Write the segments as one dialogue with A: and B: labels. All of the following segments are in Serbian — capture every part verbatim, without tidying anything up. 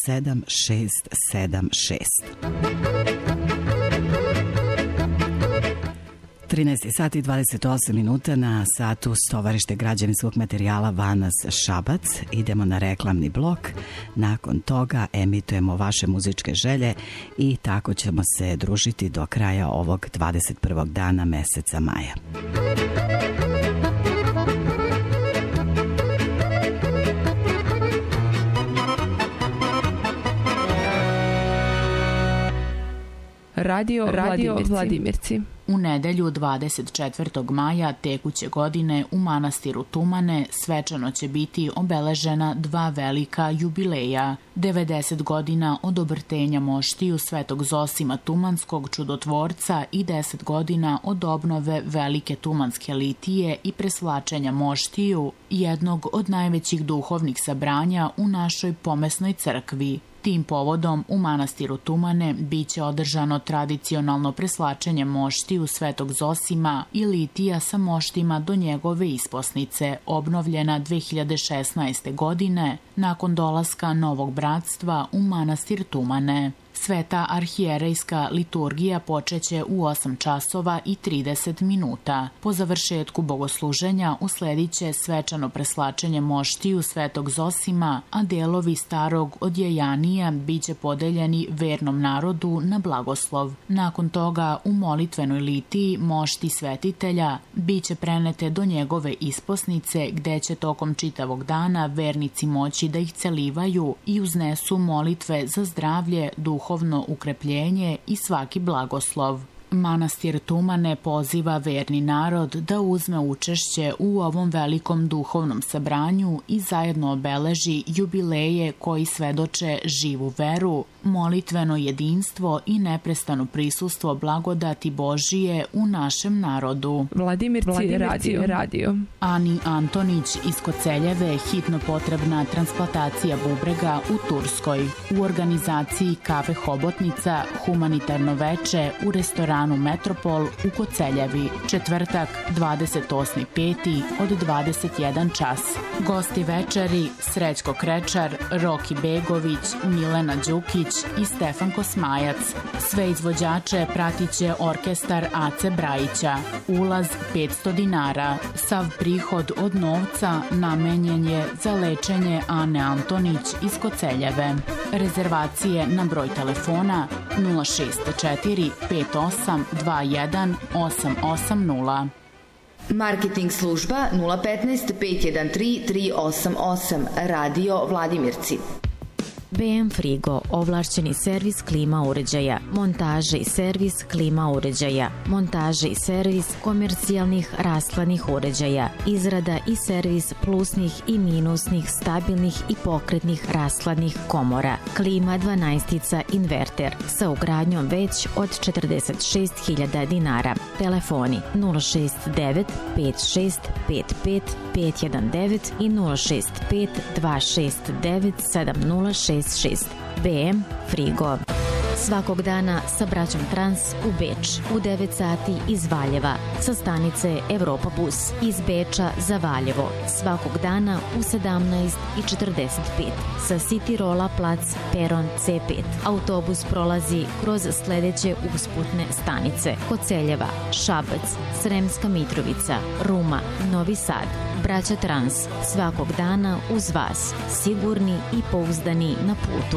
A: sedam šest sedam šest. trinaest sati i dvadeset osam minuta na satu Stovarište građevinskog materijala Vanas Šabac. Idemo na reklamni blok. Nakon toga emitujemo vaše muzičke želje i tako ćemo se družiti do kraja ovog dvadeset prvog dana meseca maja.
B: Radio, Radio Vladimirci. Vladimirci.
C: U nedelju dvadeset četvrtog maja tekuće godine u manastiru Tumane svečano će biti obeležena dva velika jubileja. devedeset godina od obrtenja moštiju Svetog Zosima Tumanskog čudotvorca i deset godina od obnove velike tumanske litije i presvlačenja moštiju, jednog od najvećih duhovnih sabranja u našoj pomesnoj crkvi. Tim povodom u manastiru Tumane biće održano tradicionalno preslačenje moštiju Svetog Zosima i litija sa moštima do njegove isposnice, obnovljena dve hiljade šesnaeste. godine nakon dolaska Novog bratstva u manastir Tumane. Sveta arhijerejska liturgija počeće u osam časova i trideset minuta. Po završetku bogosluženja uslediće svečano preslačenje moštiju Svetog Zosima, a delovi starog odjejanija biće podeljeni vernom narodu na blagoslov. Nakon toga u molitvenoj litiji mošti svetitelja biće prenete do njegove isposnice, gde će tokom čitavog dana vernici moći da ih celivaju i uznesu molitve za zdravlje, duhovno ukrepljenje i svaki blagoslov. Manastir Tumane poziva verni narod da uzme učešće u ovom velikom duhovnom sabranju i zajedno obeleži jubileje koji svedoče živu veru, molitveno jedinstvo i neprestano prisustvo blagodati Božije u našem narodu.
B: Vladimirci, Vladimirci radio. radio.
C: Ani Antonić iz Koceljeve hitno potrebna transplantacija bubrega u Turskoj. U organizaciji Kafe Hobotnica humanitarno veče u restoranu Metropol u Koceljevi, četvrtak dvadeset osmi peti od dvadeset jedan čas. Gosti večeri Srećko Krečar, Roki Begović, Milena Đukić i Stefan Kosmajac. Sve izvođače pratiće orkestar Ace Brajića. Ulaz petsto dinara. Sav prihod od novca namenjen je za lečenje Ane Antonić iz Koceljeve. Rezervacije na broj telefona nula šest četiri pet osam dva jedan osam osam nula.
D: Marketing služba nula petnaest pet jedan tri tri osam osam. Radio Vladimirci.
E: B M Frigo, ovlašćeni servis klima uređaja, montaže i servis klima uređaja, montaže i servis komercijalnih rashladnih uređaja, izrada i servis plusnih i minusnih, stabilnih i pokretnih rashladnih komora, klima dvanaestica inverter sa ugradnjom već od četrdeset šest hiljada dinara. Telefoni nula šest devet pet šest pet pet pet jedan devet i nula šest pet dva šest devet sedam nula šest šest. B M Frigo. Svakog dana sa braćom Trans u Beč u devet sati iz Valjeva sa stanice Evropa Bus, iz Beča za Valjevo svakog dana u sedamnaest i četrdeset pet sa City Rolla plac peron C pet. Autobus prolazi kroz sledeće usputne stanice: Koceljeva, Šabac, Sremska Mitrovica, Ruma, Novi Sad. Braća Trans svakog dana uz vas, sigurni i pouzdani na putu.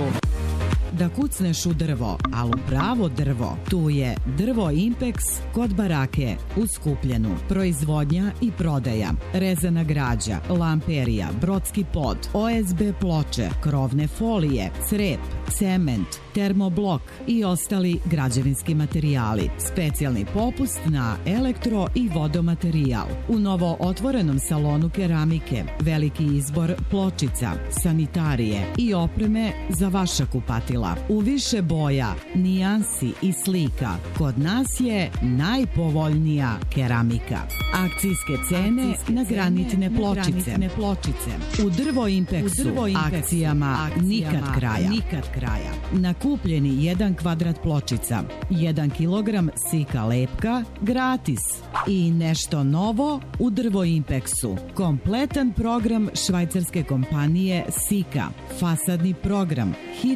A: Da kucneš u drvo, ali u pravo drvo, tu je Drvo Impex kod barake u Skupljenu. Proizvodnja i prodaja, rezana građa, lamperija, brodski pod, O S B ploče, krovne folije, crep, cement, termoblok i ostali građevinski materijali. Specijalni popust na elektro i vodomaterijal. U novo otvorenom salonu keramike, veliki izbor pločica, sanitarije i opreme za vaša kupatila. U više boja, nijansi i slika, kod nas je najpovoljnija keramika. Akcijske cene Akcijske na granitne cene, pločice. Granitne pločice. U Drvo Impexu, U Drvo Impexu akcijama, akcijama nikad kraja. Nikad kraja. Na kupljeni jedan kvadrat pločica, jedan kilogram sika lepka, gratis. I nešto novo u Drvo Impexu. Kompletan program švajcarske kompanije Sika. Fasadni program,